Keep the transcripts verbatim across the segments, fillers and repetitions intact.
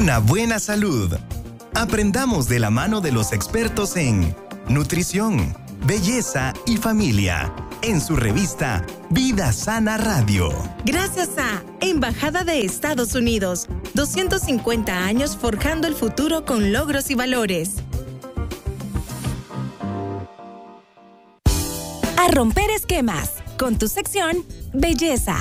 una buena salud. Aprendamos de la mano de los expertos en nutrición, belleza y familia, en su revista Vida Sana Radio. Gracias a Embajada de Estados Unidos, doscientos cincuenta años forjando el futuro con logros y valores. A romper esquemas, con tu sección Belleza.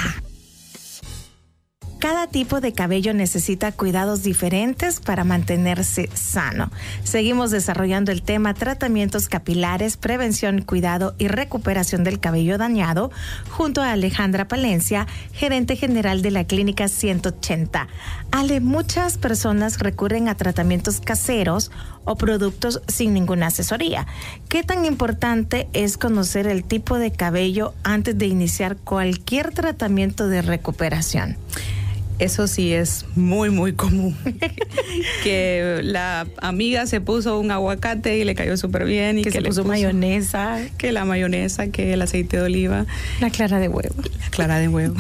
Cada tipo de cabello necesita cuidados diferentes para mantenerse sano. Seguimos desarrollando el tema tratamientos capilares, prevención, cuidado y recuperación del cabello dañado junto a Alejandra Palencia, gerente general de la Clínica ciento ochenta. Ale, muchas personas recurren a tratamientos caseros o productos sin ninguna asesoría. ¿Qué tan importante es conocer el tipo de cabello antes de iniciar cualquier tratamiento de recuperación? Eso sí es muy, muy común. Que la amiga se puso un aguacate y le cayó súper bien. Y que, que se le puso, puso mayonesa. Que la mayonesa, que el aceite de oliva. La clara de huevo. La clara de huevo.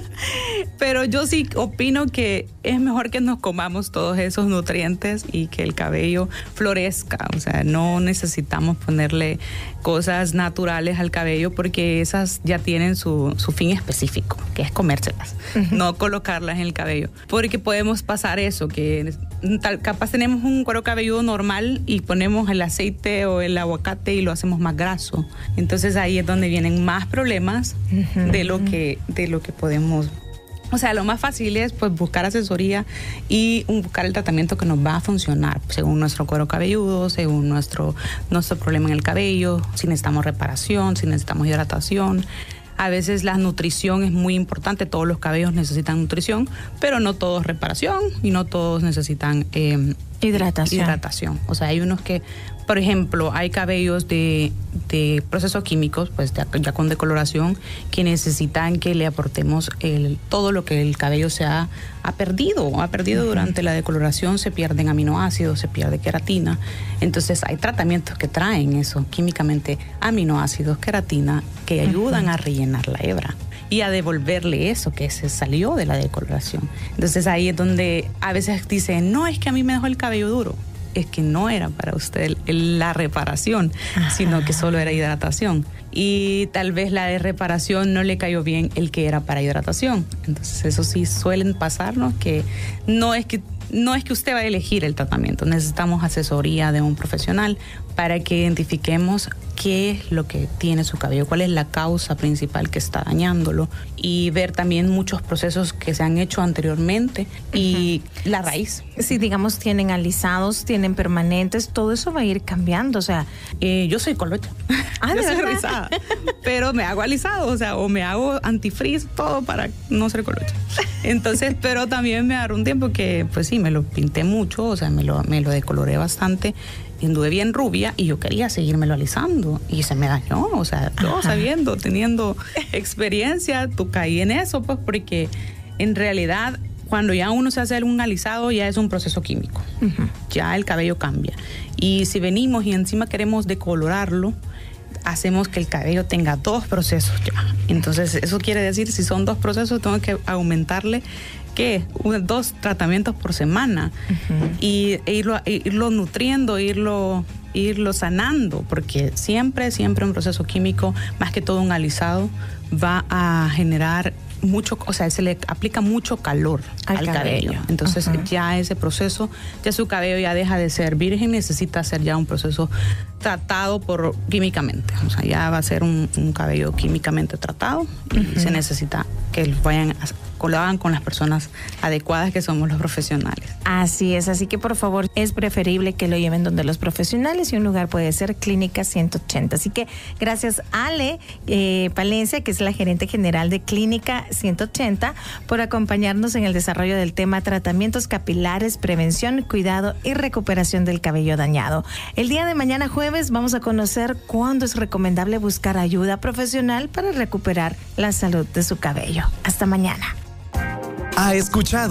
Pero yo sí opino que es mejor que nos comamos todos esos nutrientes y que el cabello florezca. O sea, no necesitamos ponerle cosas naturales al cabello porque esas ya tienen su, su fin específico, que es comérselas, uh-huh. No colocarlas en el cabello, porque podemos pasar eso, que tal, capaz tenemos un cuero cabelludo normal y ponemos el aceite o el aguacate y lo hacemos más graso. Entonces ahí es donde vienen más problemas uh-huh. de lo que de lo que podemos. O sea, lo más fácil es pues buscar asesoría y buscar el tratamiento que nos va a funcionar según nuestro cuero cabelludo, según nuestro, nuestro problema en el cabello, si necesitamos reparación, si necesitamos hidratación. A veces la nutrición es muy importante, todos los cabellos necesitan nutrición, pero no todos reparación y no todos necesitan eh, hidratación. hidratación. O sea, hay unos que, por ejemplo, hay cabellos de, de procesos químicos, pues ya, ya con decoloración, que necesitan que le aportemos el, todo lo que el cabello se ha, ha perdido. Ha perdido uh-huh. durante la decoloración, se pierden aminoácidos, se pierde queratina. Entonces hay tratamientos que traen eso, químicamente, aminoácidos, queratina, que ayudan uh-huh. a rellenar la hebra y a devolverle eso que se salió de la decoloración. Entonces ahí es donde a veces dicen, no, es que a mí me dejó el cabello duro. Es que no era para usted la reparación, ajá. sino que solo era hidratación. Y tal vez la de reparación no le cayó bien el que era para hidratación. Entonces eso sí suelen pasarnos, que no es que no es que usted va a elegir el tratamiento, necesitamos asesoría de un profesional para que identifiquemos qué es lo que tiene su cabello, cuál es la causa principal que está dañándolo y ver también muchos procesos que se han hecho anteriormente y uh-huh. la raíz. Si digamos tienen alisados, tienen permanentes, todo eso va a ir cambiando, o sea. Eh, yo soy colocha, ah, yo ¿de soy verdad? rizada, pero me hago alisado, o sea, o me hago antifrizz, todo para no ser colocha. Entonces, pero también me agarró un tiempo que, pues sí, me lo pinté mucho, o sea, me lo, me lo decoloré bastante. Y anduve bien rubia y yo quería seguírmelo alisando y se me dañó, o sea, yo Ajá. sabiendo, teniendo experiencia, tú caí en eso, pues porque en realidad cuando ya uno se hace un alisado ya es un proceso químico, uh-huh. ya el cabello cambia y si venimos y encima queremos decolorarlo, hacemos que el cabello tenga dos procesos ya. Entonces eso quiere decir, si son dos procesos, tengo que aumentarle ¿qué? Dos tratamientos por semana uh-huh. y e irlo, e irlo nutriendo, irlo, irlo sanando, porque siempre, siempre un proceso químico, más que todo un alisado, va a generar mucho, o sea, se le aplica mucho calor al, al cabello. cabello. Entonces uh-huh. ya ese proceso, ya su cabello ya deja de ser virgen, necesita ser ya un proceso tratado por químicamente. O sea, ya va a ser un, un cabello químicamente tratado y uh-huh. se necesita que los vayan a lo hagan con las personas adecuadas que somos los profesionales. Así es, así que por favor es preferible que lo lleven donde los profesionales y un lugar puede ser Clínica ciento ochenta. Así que gracias Ale eh, Palencia, que es la gerente general de Clínica ciento ochenta, por acompañarnos en el desarrollo del tema tratamientos capilares, prevención, cuidado y recuperación del cabello dañado. El día de mañana jueves vamos a conocer cuándo es recomendable buscar ayuda profesional para recuperar la salud de su cabello. Hasta mañana. Ha escuchado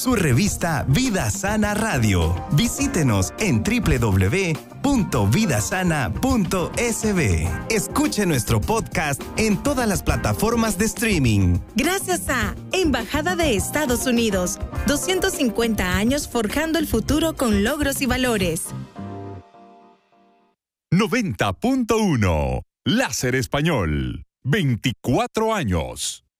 su revista Vida Sana Radio. Visítenos en doble u doble u doble u punto vida sana punto s b. Escuche nuestro podcast en todas las plataformas de streaming. Gracias a Embajada de Estados Unidos, doscientos cincuenta años forjando el futuro con logros y valores. noventa punto uno Láser Español. veinticuatro años.